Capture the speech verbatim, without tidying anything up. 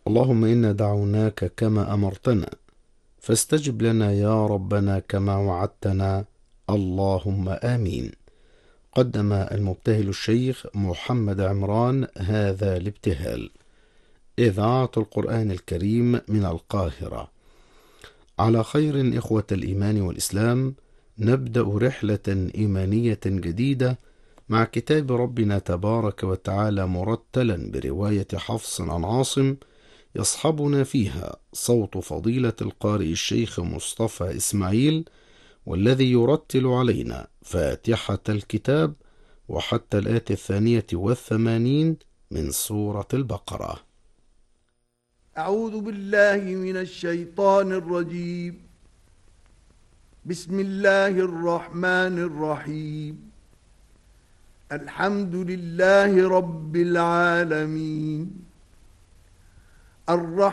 اللهم إنا دعوناك كما أمرتنا فاستجب لنا يا ربنا كما وعدتنا، اللهم آمين. قدم المبتهل الشيخ محمد عمران هذا الابتهال. إذاعة القرآن الكريم من القاهرة. على خير إخوة الإيمان والإسلام، نبدأ رحلة إيمانية جديدة مع كتاب ربنا تبارك وتعالى مرتلا برواية حفص عن عاصم، يصحبنا فيها صوت فضيلة القارئ الشيخ مصطفى إسماعيل، والذي يرتل علينا فاتحة الكتاب وحتى الآية الثانية والثمانين من سورة البقرة. أعوذ بالله من الشيطان الرجيم. بسم الله الرحمن الرحيم. الحمد لله رب العالمين. الرحمن